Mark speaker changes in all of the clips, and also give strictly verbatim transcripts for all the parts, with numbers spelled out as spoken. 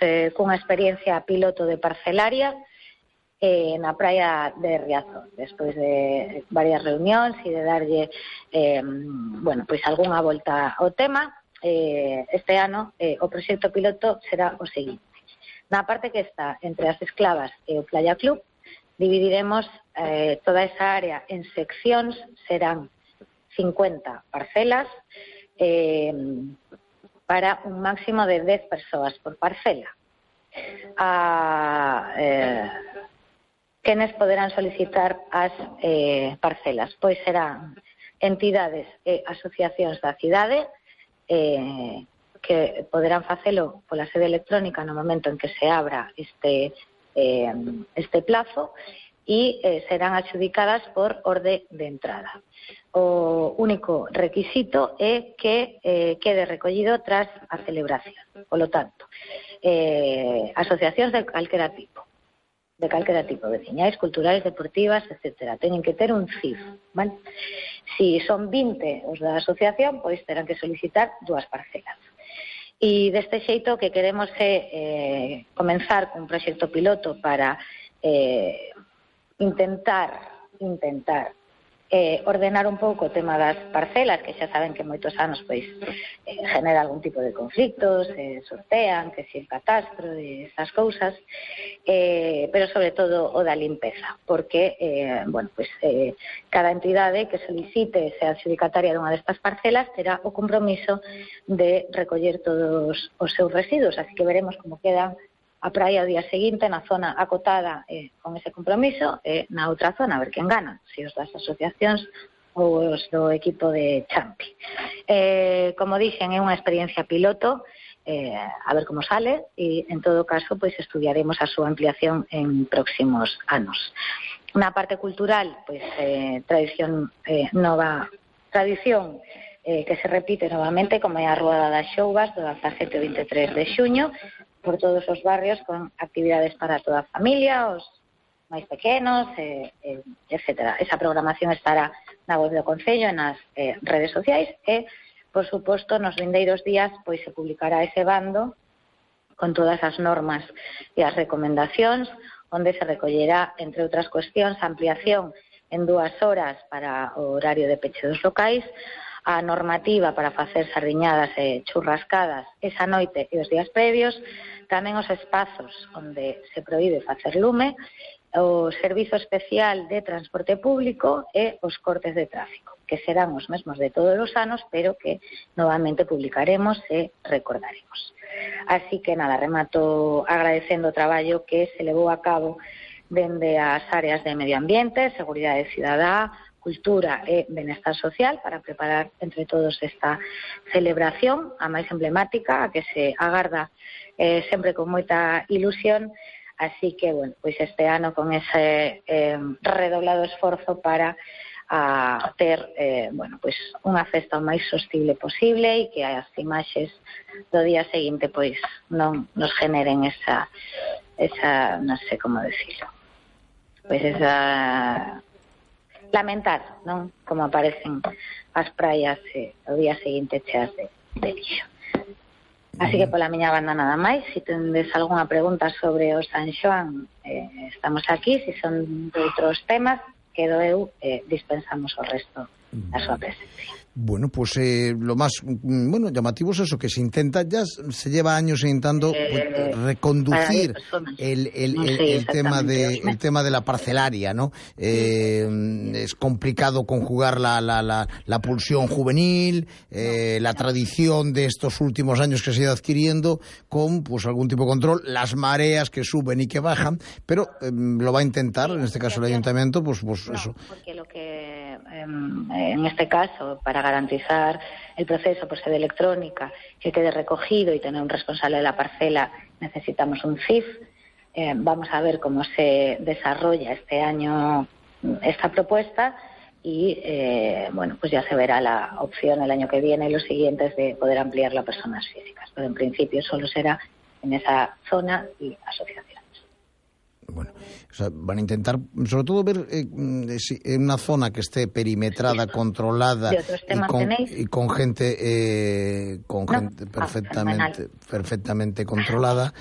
Speaker 1: eh, cunha experiencia piloto de parcelaria eh, na praia de Riazor, despois de varias reunións e de darlle eh, bueno, pois algunha volta ao tema. Eh, este ano eh, o proxecto piloto será o seguinte: na parte que está entre as Esclavas e o Playa Club, dividiremos eh, toda esa área en seccións, serán cincuenta parcelas eh, para un máximo de dez persoas por parcela. A, eh, quenes poderán solicitar as eh, parcelas? Pois serán entidades e asociacións da cidade eh, que poderán facelo pola sede electrónica no momento en que se abra este, eh, este plazo e eh, serán adxudicadas por orde de entrada. O único requisito é que eh, quede recollido tras a celebración. Polo tanto, eh, asociacións de calquera tipo, de calquera tipo, veciñais, culturais, deportivas, etcétera. Teñen que ter un C I F, vale? Si son vinte os da asociación, pois terán que solicitar dúas parcelas. E deste xeito que queremos é eh, comenzar cun proxecto piloto para eh, intentar intentar eh, ordenar un pouco o tema das parcelas, que xa saben que moitos anos pois eh, genera algún tipo de conflictos, eh, sortean, que si el catastro e esas cousas, eh, pero sobre todo o da limpeza, porque eh, bueno, pois, eh, cada entidade que solicite ser adxudicataria dunha destas parcelas terá o compromiso de recoller todos os seus residuos, así que veremos como quedan a praia o día seguinte na zona acotada eh, con ese compromiso e eh, na outra zona, a ver quen gana, se os das asociacións ou os do equipo de Champi. Eh, como dixen, é unha experiencia piloto, eh, a ver como sale, e en todo caso pois estudiaremos a súa ampliación en próximos anos. Na parte cultural, pois eh, tradición eh, nova, tradición eh, que se repite novamente, como é a Ruada das Xouvas do dezasete ao veintitrés de xuño, por todos os barrios, con actividades para toda a familia, os máis pequenos, eh, eh, etcétera. Esa programación estará na web do Concello, nas eh, redes sociais e, por suposto, nos vindeiros días pois se publicará ese bando con todas as normas e as recomendacións, onde se recollerá, entre outras cuestións, a ampliación en dúas horas para o horario de peche dos locais, a normativa para facer sardiñadas e churrascadas esa noite e os días previos, tamén os espazos onde se proíbe facer lume, o servizo especial de transporte público e os cortes de tráfico, que serán os mesmos de todos os anos, pero que novamente publicaremos e recordaremos. Así que nada, remato agradecendo o traballo que se levou a cabo dende as áreas de medio ambiente, seguridade cidadá, cultura e benestar social para preparar entre todos esta celebración, a máis emblemática, a que se agarda eh, sempre con moita ilusión. Así que, bueno, pois este ano con ese eh, redoblado esforzo para a ter, eh, bueno, pois unha festa o máis sostible posible e que as imaxes do día seguinte pois non nos generen esa, esa, non sei como decirlo, pois esa lamentar, non? Como aparecen as praias eh, o día seguinte cheas de, de lixo. Así que pola miña banda nada máis. Se tendes algunha pregunta sobre o San Xoán, eh, estamos aquí. Se son de outros temas, quedo eu, eh, dispensamos o resto da súa presencia.
Speaker 2: Bueno, pues eh, lo más bueno llamativo es eso, que se intenta, ya se lleva años intentando eh, pues, reconducir el, el, el, sí, el tema de el tema de la parcelaria, ¿no? Eh, es complicado conjugar la, la, la, la pulsión juvenil, eh, la tradición de estos últimos años que se ha ido adquiriendo con pues algún tipo de control, las mareas que suben y que bajan, pero eh, lo va a intentar, en este caso el ayuntamiento, pues, pues
Speaker 1: no,
Speaker 2: eso.
Speaker 1: Porque lo que en este caso, para garantizar el proceso por sede electrónica, que quede recogido y tener un responsable de la parcela, necesitamos un C I F. Eh, vamos a ver cómo se desarrolla este año esta propuesta y, eh, bueno, pues ya se verá la opción el año que viene y los siguientes de poder ampliarlo a personas físicas. Pero en principio solo será en esa zona y asociaciones.
Speaker 2: Bueno, o sea, van a intentar, sobre todo, ver eh, en una zona que esté perimetrada, controlada y con, y con gente, eh, con no. gente perfectamente, ah, perfectamente controlada,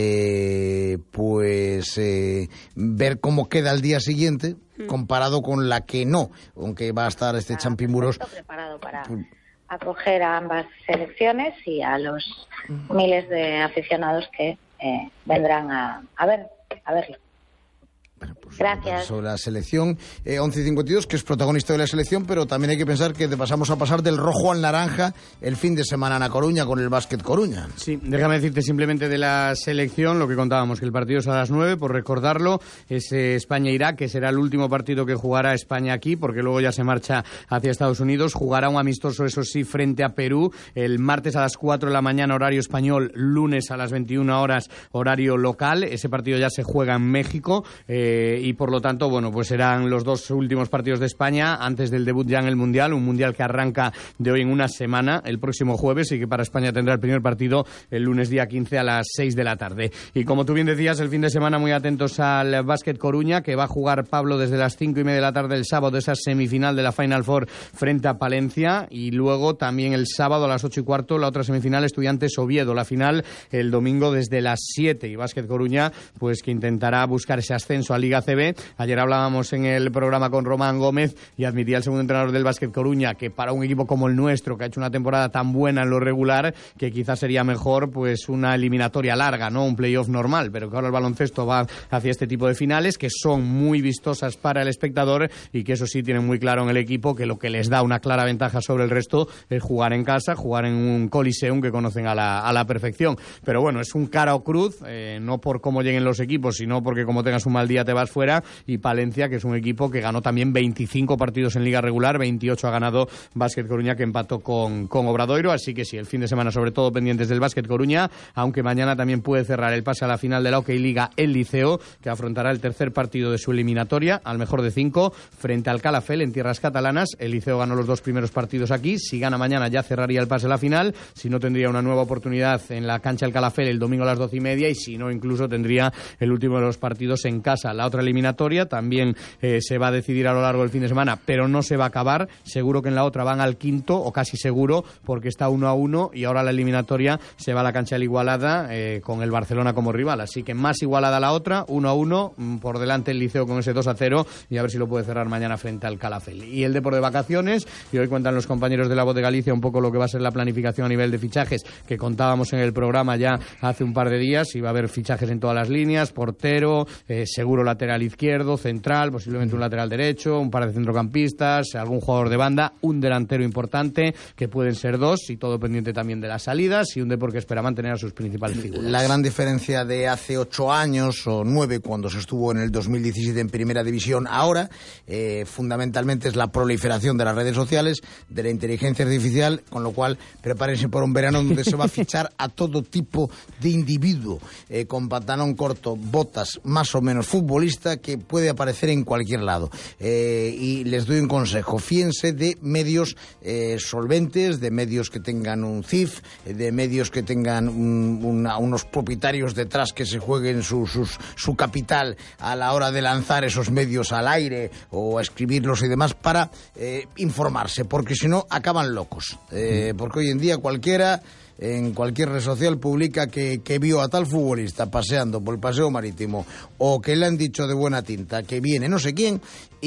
Speaker 2: eh, pues eh, ver cómo queda el día siguiente comparado con la que no, aunque va a estar este Champimuros
Speaker 1: preparado para acoger a ambas selecciones y a los miles de aficionados que eh, vendrán a, a ver a verlo.
Speaker 2: Bueno, pues
Speaker 1: gracias.
Speaker 2: Sobre la selección, eh, once cincuenta y dos, que es protagonista de la selección, pero también hay que pensar que pasamos a pasar del rojo al naranja el fin de semana en A Coruña con el Básquet Coruña.
Speaker 3: Sí, déjame decirte simplemente de la selección lo que contábamos, que el partido es a las nueve, por recordarlo, es eh, España-Irak, que será el último partido que jugará España aquí, porque luego ya se marcha hacia Estados Unidos. Jugará un amistoso, eso sí, frente a Perú, el martes a las cuatro de la mañana, horario español, lunes a las veintiuna horas, horario local. Ese partido ya se juega en México, eh, y por lo tanto, bueno, pues serán los dos últimos partidos de España antes del debut ya en el Mundial, un Mundial que arranca de hoy en una semana, el próximo jueves, y que para España tendrá el primer partido el lunes día quince a las seis de la tarde. Y como tú bien decías, el fin de semana muy atentos al Básquet Coruña, que va a jugar Pablo desde las cinco y media de la tarde el sábado, esa semifinal de la Final Four frente a Palencia, y luego también el sábado a las ocho y cuarto la otra semifinal, Estudiantes Oviedo, la final el domingo desde las siete, y Básquet Coruña pues que intentará buscar ese ascenso a Liga C B. Ayer hablábamos en el programa con Román Gómez y admitía el segundo entrenador del Básquet Coruña que para un equipo como el nuestro, que ha hecho una temporada tan buena en lo regular, que quizás sería mejor pues una eliminatoria larga, no un playoff normal, pero que ahora el baloncesto va hacia este tipo de finales que son muy vistosas para el espectador y que eso sí tienen muy claro en el equipo que lo que les da una clara ventaja sobre el resto es jugar en casa, jugar en un coliseum que conocen a la, a la perfección. Pero bueno, es un cara o cruz, eh, no por cómo lleguen los equipos, sino porque como tengas un mal día te vas fuera. Y Palencia, que es un equipo que ganó también veinticinco partidos en Liga regular, veintiocho ha ganado Básquet Coruña, que empató con, con Obradoiro, así que sí, el fin de semana sobre todo pendientes del Básquet Coruña, aunque mañana también puede cerrar el pase a la final de la Hockey Liga el Liceo, que afrontará el tercer partido de su eliminatoria, al mejor de cinco, frente al Calafell en tierras catalanas. El Liceo ganó los dos primeros partidos aquí, si gana mañana ya cerraría el pase a la final, si no tendría una nueva oportunidad en la cancha del Calafell el domingo a las doce y media, y si no incluso tendría el último de los partidos en casa. La otra eliminatoria también eh, se va a decidir a lo largo del fin de semana, pero no se va a acabar. Seguro que en la otra van al quinto, o casi seguro, porque está uno a uno, y ahora la eliminatoria se va a la cancha del Igualada eh, con el Barcelona como rival. Así que más igualada la otra, uno a uno, por delante el Liceo con ese dos a cero, y a ver si lo puede cerrar mañana frente al Calafell. Y el Depor de vacaciones, y hoy cuentan los compañeros de La Voz de Galicia un poco lo que va a ser la planificación a nivel de fichajes, que contábamos en el programa ya hace un par de días. Y va a haber fichajes en todas las líneas, portero, eh, seguro lateral izquierdo, central, posiblemente un lateral derecho, un par de centrocampistas, algún jugador de banda, un delantero importante, que pueden ser dos, y todo pendiente también de las salidas, y un Depor que espera mantener a sus principales figuras.
Speaker 2: La gran diferencia de hace ocho años o nueve, cuando se estuvo en el dos mil diecisiete en Primera División, ahora, eh, fundamentalmente es la proliferación de las redes sociales, de la inteligencia artificial, con lo cual prepárense por un verano donde se va a fichar a todo tipo de individuo, eh, con pantalón corto, botas, más o menos futbolista, que puede aparecer en cualquier lado. Eh, y les doy un consejo: fíense de medios eh, solventes, de medios que tengan un C I F, de medios que tengan un, una, unos propietarios detrás que se jueguen su, sus, su capital a la hora de lanzar esos medios al aire o a escribirlos y demás, para eh, informarse, porque si no acaban locos. Eh, porque hoy en día cualquiera en cualquier red social publica que, que vio a tal futbolista paseando por el paseo marítimo, o que le han dicho de buena tinta que viene no sé quién,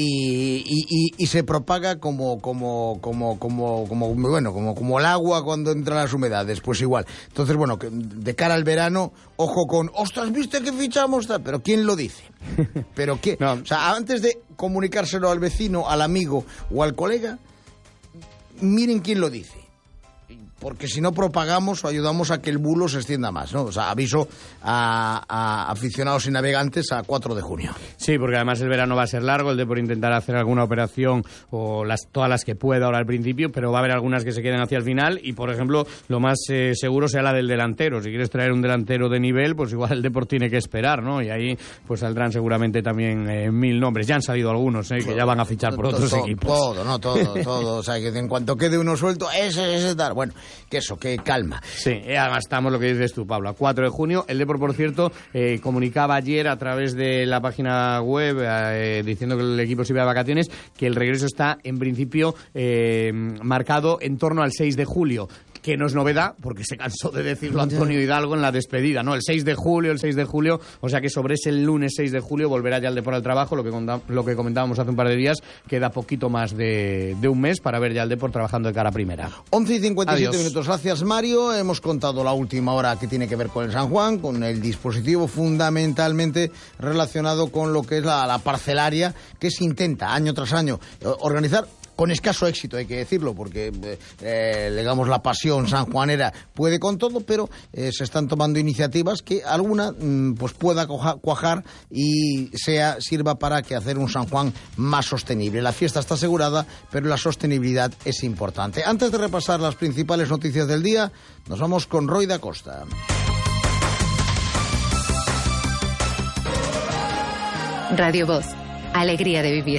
Speaker 2: y, y, y, y se propaga como como como como como bueno como como el agua cuando entran las humedades, pues igual. Entonces, bueno, de cara al verano, ojo con, ostras, ¿viste que fichamos? Pero ¿quién lo dice? Pero qué, no. O sea, antes de comunicárselo al vecino, al amigo o al colega, miren quién lo dice, porque si no propagamos o ayudamos a que el bulo se extienda más, ¿no? O sea, aviso a, a aficionados y navegantes a cuatro de junio.
Speaker 3: Sí, porque además el verano va a ser largo, el Depor intentará hacer alguna operación, o las todas las que pueda ahora al principio, pero va a haber algunas que se queden hacia el final, y por ejemplo, lo más eh, seguro sea la del delantero. Si quieres traer un delantero de nivel, pues igual el Depor tiene que esperar, ¿no? Y ahí pues saldrán seguramente también eh, mil nombres. Ya han salido algunos, ¿eh? Que ya van a fichar por
Speaker 2: todo,
Speaker 3: otros
Speaker 2: todo,
Speaker 3: equipos.
Speaker 2: Todo, no, todo, todo. O sea, que en cuanto quede uno suelto, ese, ese, tal. Bueno, que eso, que calma.
Speaker 3: Sí, además estamos lo que dices tú, Pablo, a cuatro de junio. El Depor, por cierto, eh, comunicaba ayer a través de la página web, eh, diciendo que el equipo se iba de vacaciones, que el regreso está, en principio, eh, marcado en torno al seis de julio. Que no es novedad, porque se cansó de decirlo Antonio Hidalgo en la despedida, ¿no? El seis de julio, el seis de julio, o sea que sobre ese lunes seis de julio volverá ya el Depor al trabajo, lo que, lo que comentábamos hace un par de días, queda poquito más de, de un mes para ver ya el Depor trabajando de cara a primera.
Speaker 2: once y cincuenta y siete minutos, gracias Mario, hemos contado la última hora que tiene que ver con el San Juan, con el dispositivo fundamentalmente relacionado con lo que es la, la parcelaria, que se intenta año tras año organizar. Con escaso éxito, hay que decirlo, porque, eh, digamos, la pasión sanjuanera puede con todo, pero eh, se están tomando iniciativas que alguna mm, pues pueda coja, cuajar y sea sirva para que hacer un San Juan más sostenible. La fiesta está asegurada, pero la sostenibilidad es importante. Antes de repasar las principales noticias del día, nos vamos con Roy da Costa.
Speaker 4: Radio Voz, alegría de vivir.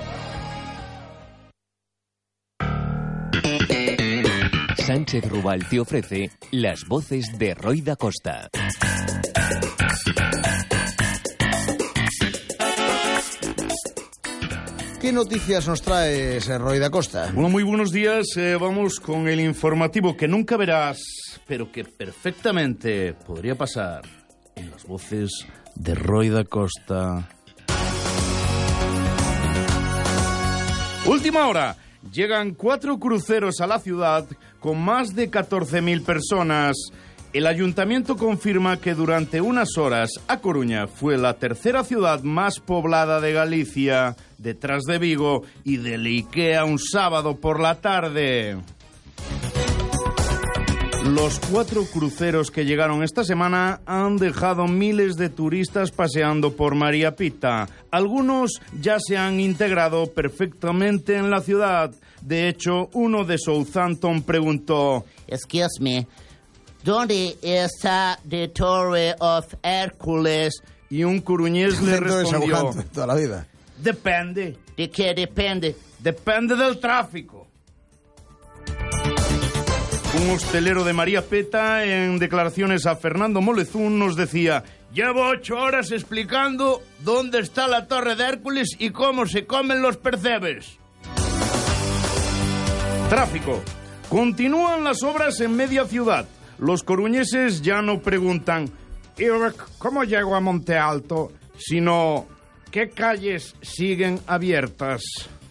Speaker 5: Sánchez Rubal te ofrece las voces de Roy da Costa.
Speaker 2: ¿Qué noticias nos trae Roy da Costa?
Speaker 6: Bueno, muy buenos días. Eh, vamos con el informativo que nunca verás, pero que perfectamente podría pasar en las voces de Roy da Costa. Última hora. Llegan cuatro cruceros a la ciudad con más de catorce mil personas. El ayuntamiento confirma que durante unas horas A Coruña fue la tercera ciudad más poblada de Galicia, detrás de Vigo y del IKEA un sábado por la tarde. Los cuatro cruceros que llegaron esta semana han dejado miles de turistas paseando por María Pita. Algunos ya se han integrado perfectamente en la ciudad. De hecho, uno de Southampton preguntó:
Speaker 7: Excuse me, ¿dónde está the Torre of Hércules?
Speaker 6: Y un coruñés le respondió:
Speaker 2: toda la vida.
Speaker 6: Depende.
Speaker 7: ¿De qué depende?
Speaker 6: Depende del tráfico. Un hostelero de María Pita, en declaraciones a Fernando Molezún, nos decía: llevo ocho horas explicando dónde está la Torre de Hércules y cómo se comen los percebes. Tráfico. Continúan las obras en media ciudad. Los coruñeses ya no preguntan ¿y cómo llego a Monte Alto?, sino ¿qué calles siguen abiertas?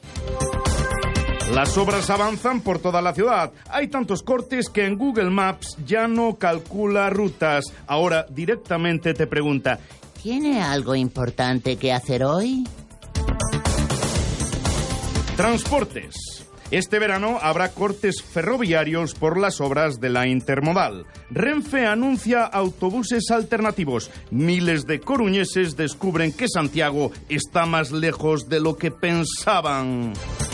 Speaker 6: Las obras avanzan por toda la ciudad. Hay tantos cortes que en Google Maps ya no calcula rutas. Ahora directamente te pregunta:
Speaker 7: ¿tiene algo importante que hacer hoy?
Speaker 6: Transportes. Este verano habrá cortes ferroviarios por las obras de la intermodal. Renfe anuncia autobuses alternativos. Miles de coruñeses descubren que Santiago está más lejos de lo que pensaban.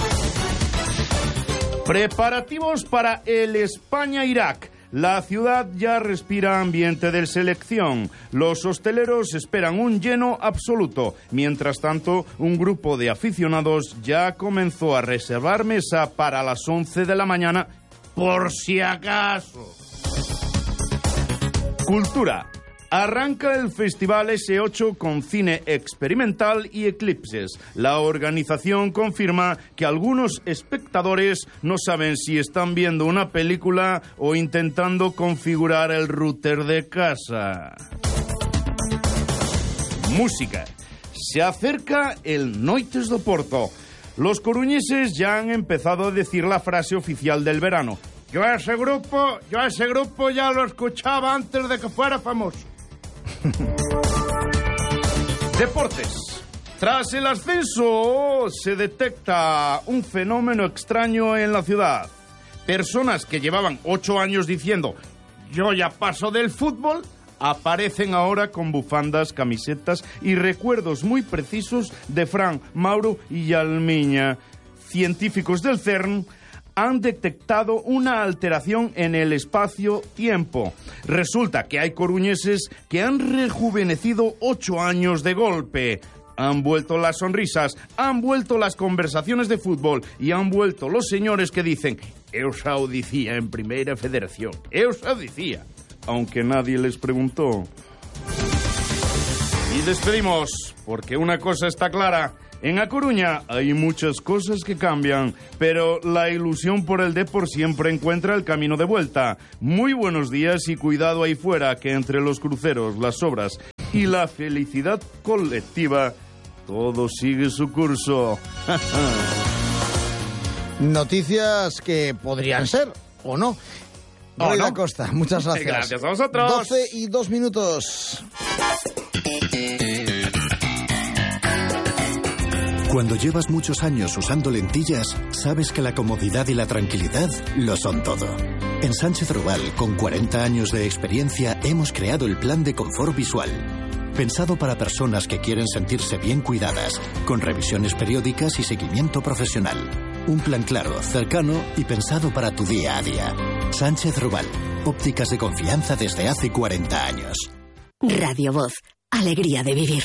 Speaker 6: Preparativos para el España-Irak. La ciudad ya respira ambiente de selección. Los hosteleros esperan un lleno absoluto. Mientras tanto, un grupo de aficionados ya comenzó a reservar mesa para las once de la mañana, por si acaso. Cultura. Arranca el Festival ese ocho con cine experimental y eclipses. La organización confirma que algunos espectadores no saben si están viendo una película o intentando configurar el router de casa. Música. Se acerca el Noites do Porto. Los coruñeses ya han empezado a decir la frase oficial del verano. Yo a ese grupo, yo a ese grupo ya lo escuchaba antes de que fuera famoso. Deportes. Tras el ascenso se detecta un fenómeno extraño en la ciudad. Personas que llevaban ocho años diciendo yo ya paso del fútbol, aparecen ahora con bufandas, camisetas y recuerdos muy precisos de Fran, Mauro y Yalmiña. Científicos del CERN han detectado una alteración en el espacio-tiempo. Resulta que hay coruñeses que han rejuvenecido ocho años de golpe. Han vuelto las sonrisas, han vuelto las conversaciones de fútbol y han vuelto los señores que dicen Eu xa o dicía en Primeira Federación. Eu xa o dicía, aunque nadie les preguntó. Y despedimos, porque una cosa está clara. En A Coruña hay muchas cosas que cambian, pero la ilusión por el Depor siempre encuentra el camino de vuelta. Muy buenos días y cuidado ahí fuera, que entre los cruceros, las obras y la felicidad colectiva, todo sigue su curso.
Speaker 2: Noticias que podrían ser, o no.
Speaker 6: ¿O
Speaker 2: Roy
Speaker 6: no?
Speaker 2: Acosta, muchas gracias.
Speaker 6: Gracias a vosotros.
Speaker 2: doce y dos minutos.
Speaker 8: Cuando llevas muchos años usando lentillas, sabes que la comodidad y la tranquilidad lo son todo. En Sánchez Rubal, con cuarenta años de experiencia, hemos creado el plan de confort visual. Pensado para personas que quieren sentirse bien cuidadas, con revisiones periódicas y seguimiento profesional. Un plan claro, cercano y pensado para tu día a día. Sánchez Rubal, ópticas de confianza desde hace cuarenta años.
Speaker 9: Radio Voz, alegría de vivir.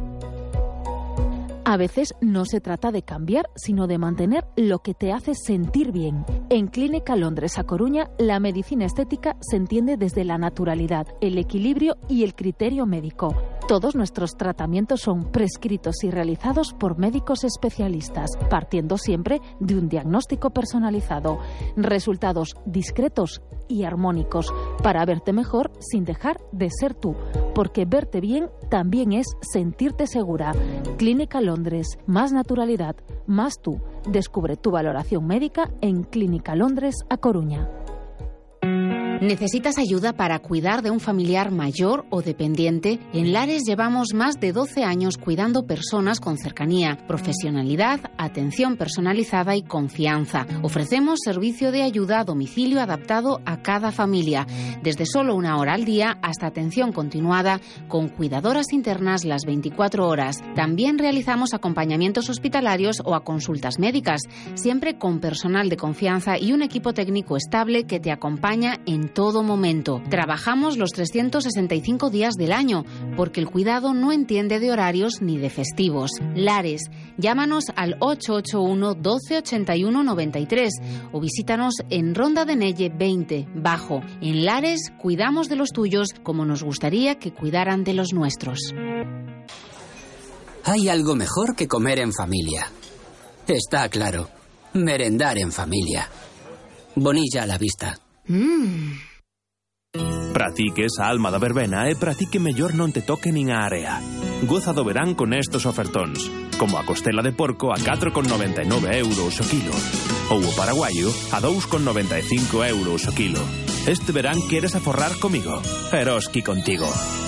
Speaker 10: A veces no se trata de cambiar, sino de mantener lo que te hace sentir bien. En Clínica Londres A Coruña, la medicina estética se entiende desde la naturalidad, el equilibrio y el criterio médico. Todos nuestros tratamientos son prescritos y realizados por médicos especialistas, partiendo siempre de un diagnóstico personalizado. Resultados discretos y armónicos, para verte mejor sin dejar de ser tú, porque verte bien también es sentirte segura. Clínica Londres, más naturalidad, más tú. Descubre tu valoración médica en Clínica Londres A Coruña.
Speaker 4: ¿Necesitas ayuda para cuidar de un familiar mayor o dependiente? En Lares llevamos más de doce años cuidando personas con cercanía, profesionalidad, atención personalizada y confianza. Ofrecemos servicio de ayuda a domicilio adaptado a cada familia, desde solo una hora al día hasta atención continuada con cuidadoras internas las veinticuatro horas. También realizamos acompañamientos hospitalarios o a consultas médicas, siempre con personal de confianza y un equipo técnico estable que te acompaña en todo momento. Trabajamos los trescientos sesenta y cinco días del año, porque el cuidado no entiende de horarios ni de festivos. Lares, llámanos al ocho ocho uno, doce ochenta y uno, noventa y tres o visítanos en Ronda de Nelle veinte, Bajo. En Lares, cuidamos de los tuyos como nos gustaría que cuidaran de los nuestros.
Speaker 11: Hay algo mejor que comer en familia. Está claro. Merendar en familia. Bonilla a la vista.
Speaker 4: Mmm.
Speaker 12: Pratique esa alma da verbena e pratique mellor non te toque nin a area. Goza do verán con estos ofertóns, como a costela de porco a catro con noventa e nove euros o kilo, ou o paraguayo a dous con noventa e cinco euros o kilo. Este verán queres aforrar comigo, Eroski contigo.